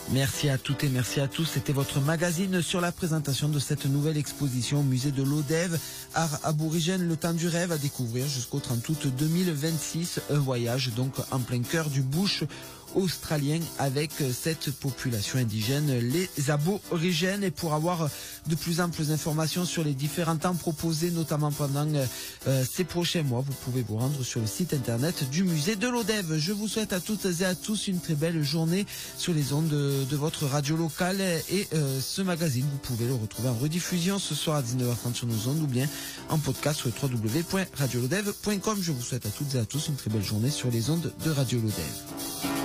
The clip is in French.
Merci à toutes et merci à tous. C'était votre magazine sur la présentation de cette nouvelle exposition au musée de l'Odève, art aborigène, le temps du rêve, à découvrir jusqu'au 30 août 2026. Un voyage donc en plein cœur du bush australien avec cette population indigène, les aborigènes. Et pour avoir de plus amples informations sur les différents temps proposés, notamment pendant ces prochains mois, vous pouvez vous rendre sur le site internet du musée de l'Odève. Je vous souhaite à toutes et à tous une très belle journée sur les ondes de votre radio locale. Et ce magazine, vous pouvez le retrouver en rediffusion ce soir à 19h30 sur nos ondes ou bien en podcast sur www.radiolodève.com. Je vous souhaite à toutes et à tous une très belle journée sur les ondes de Radio Lodève.